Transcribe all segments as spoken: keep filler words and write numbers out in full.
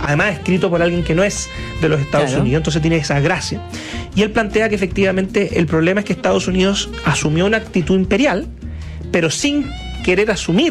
además escrito por alguien que no es de los Estados claro. Unidos, entonces tiene esa gracia. Y él plantea que efectivamente el problema es que Estados Unidos asumió una actitud imperial, pero sin querer asumir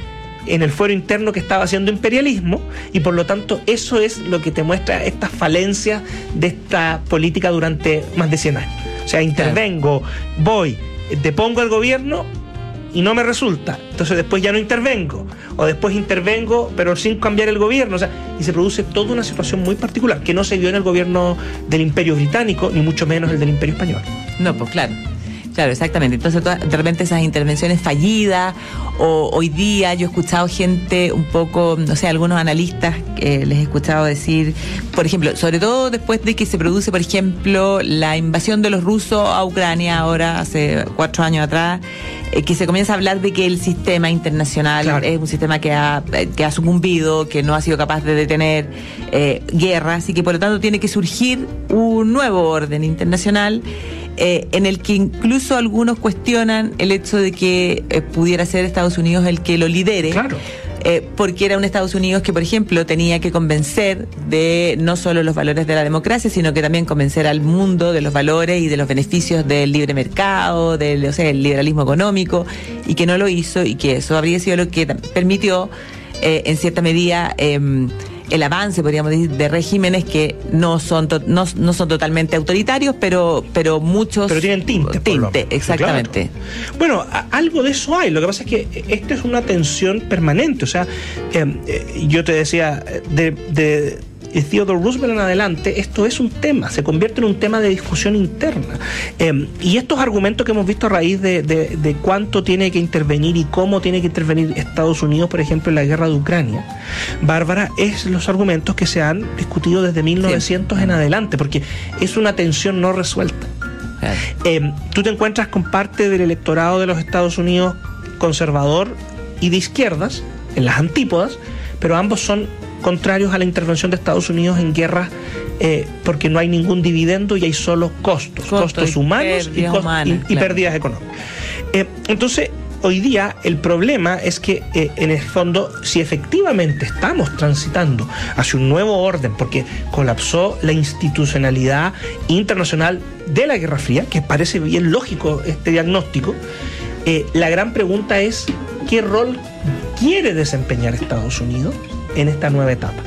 en el fuero interno que estaba haciendo imperialismo, y por lo tanto eso es lo que te muestra estas falencias de esta política durante más de cien años. O sea, intervengo, voy, depongo al gobierno y no me resulta, entonces después ya no intervengo, o después intervengo pero sin cambiar el gobierno, o sea, y se produce toda una situación muy particular que no se vio en el gobierno del Imperio Británico, ni mucho menos el del Imperio Español. No, pues claro. Claro, exactamente. Entonces, de repente esas intervenciones fallidas, o hoy día yo he escuchado gente un poco, no sé, algunos analistas que les he escuchado decir, por ejemplo, sobre todo después de que se produce, por ejemplo, la invasión de los rusos a Ucrania ahora, hace cuatro años atrás, eh, que se comienza a hablar de que el sistema internacional claro. es un sistema que ha, que ha sucumbido, que no ha sido capaz de detener eh, guerras, y que por lo tanto tiene que surgir un nuevo orden internacional. Eh, en el que incluso algunos cuestionan el hecho de que eh, pudiera ser Estados Unidos el que lo lidere. Claro. Eh, porque era un Estados Unidos que, por ejemplo, tenía que convencer de no solo los valores de la democracia, sino que también convencer al mundo de los valores y de los beneficios del libre mercado, del, o sea, el liberalismo económico, y que no lo hizo, y que eso habría sido lo que permitió, eh, en cierta medida, eh, el avance, podríamos decir, de regímenes que no son to- no, no son totalmente autoritarios, pero pero muchos pero tienen tinte, tinte exactamente. Claro. Bueno, a- algo de eso hay. Lo que pasa es que esto es una tensión permanente. O sea, eh, eh, yo te decía de, de Theodore Roosevelt en adelante, esto es un tema, se convierte en un tema de discusión interna. Eh, y estos argumentos que hemos visto a raíz de, de, de cuánto tiene que intervenir y cómo tiene que intervenir Estados Unidos, por ejemplo, en la guerra de Ucrania, Bárbara, es los argumentos que se han discutido desde mil novecientos sí. en adelante, porque es una tensión no resuelta. Claro. Eh, tú te encuentras con parte del electorado de los Estados Unidos conservador y de izquierdas, en las antípodas, pero ambos son contrarios a la intervención de Estados Unidos en guerras, eh, porque no hay ningún dividendo y hay solo costos, Costo costos humanos y, cost- humanas, y, y claro. pérdidas económicas. Eh, entonces, hoy día el problema es que, eh, en el fondo, si efectivamente estamos transitando hacia un nuevo orden, porque colapsó la institucionalidad internacional de la Guerra Fría, que parece bien lógico este diagnóstico, eh, la gran pregunta es, ¿qué rol quiere desempeñar Estados Unidos en esta nueva etapa?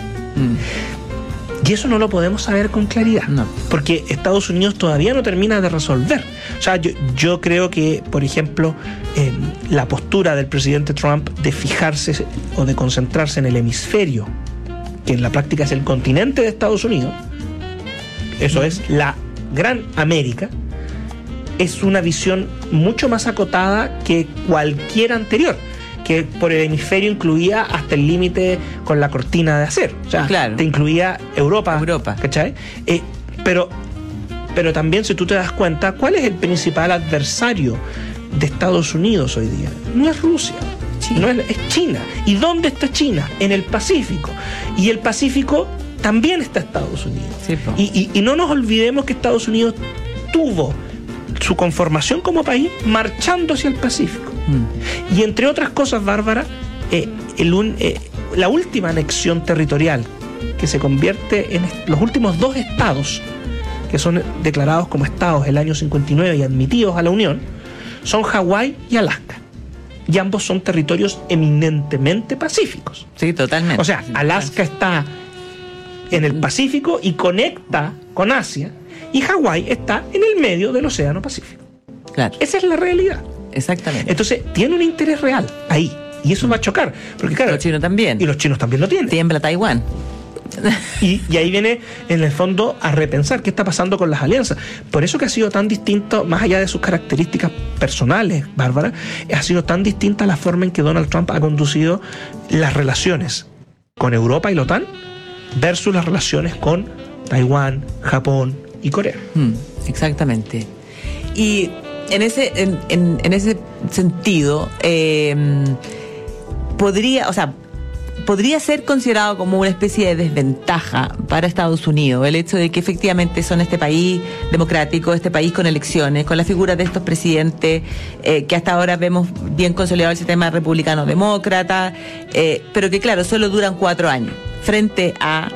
Mm. Y eso no lo podemos saber con claridad, no. porque Estados Unidos todavía no termina de resolver. O sea, yo, yo creo que, por ejemplo, eh, la postura del presidente Trump de fijarse o de concentrarse en el hemisferio, que en la práctica es el continente de Estados Unidos, eso mm. es la Gran América, es una visión mucho más acotada que cualquier anterior, que por el hemisferio incluía hasta el límite con la cortina de acero. O sea, claro. te incluía Europa. Europa. ¿Cachai? Eh, pero, pero también, si tú te das cuenta, ¿cuál es el principal adversario de Estados Unidos hoy día? No es Rusia. China. No es, es China. ¿Y dónde está China? En el Pacífico. Y el Pacífico también está Estados Unidos. Sí, y, y, y no nos olvidemos que Estados Unidos tuvo su conformación como país marchando hacia el Pacífico. Mm. Y entre otras cosas, Bárbara, eh, el un, eh, la última anexión territorial que se convierte en los últimos dos estados que son declarados como estados el año cincuenta y nueve y admitidos a la Unión, son Hawái y Alaska. Y ambos son territorios eminentemente pacíficos. Sí, totalmente. O sea, Alaska está en el Pacífico y conecta con Asia, y Hawái está en el medio del Océano Pacífico. Claro. Esa es la realidad. Exactamente. Entonces, tiene un interés real ahí. Y eso va a chocar. Porque, claro, los chinos también. Y los chinos también lo tienen. Tiembla Taiwán. Y, y ahí viene, en el fondo, a repensar qué está pasando con las alianzas. Por eso que ha sido tan distinto, más allá de sus características personales, Bárbara, ha sido tan distinta la forma en que Donald Trump ha conducido las relaciones con Europa y la OTAN versus las relaciones con Taiwán, Japón y Corea. Hmm, exactamente. Y en ese, en, en, en ese sentido, eh, podría, o sea, podría ser considerado como una especie de desventaja para Estados Unidos el hecho de que efectivamente son este país democrático, este país con elecciones, con la figura de estos presidentes, eh, que hasta ahora vemos bien consolidado el sistema republicano-demócrata, eh, pero que claro, solo duran cuatro años, frente a